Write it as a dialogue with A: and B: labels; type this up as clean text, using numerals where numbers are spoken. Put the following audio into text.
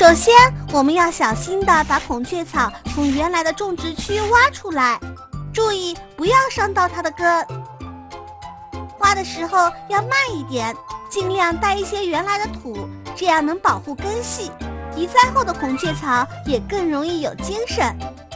A: 首先，我们要小心地把孔雀草从原来的种植区挖出来，注意不要伤到它的根。挖的时候要慢一点，尽量带一些原来的土，这样能保护根系。移栽后的孔雀草也更容易有精神。